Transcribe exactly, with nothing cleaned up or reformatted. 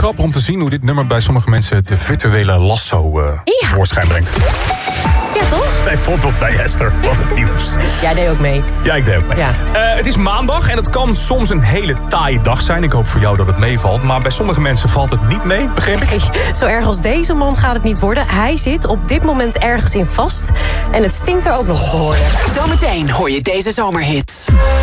grappig om te zien hoe dit nummer bij sommige mensen de virtuele lasso uh, ja. voorschijn brengt. Ja, toch? Bijvoorbeeld bij Esther. Wat het nieuws. Jij deed ook mee. Ja, ik deed ook mee. Ja. Uh, het is maandag en het kan soms een hele taaie dag zijn. Ik hoop voor jou dat het meevalt. Maar bij sommige mensen valt het niet mee, begreep ik? Nee, zo erg als deze man gaat het niet worden. Hij zit op dit moment ergens in vast. En het stinkt er ook nog behoorlijk. Zometeen hoor je deze zomerhits.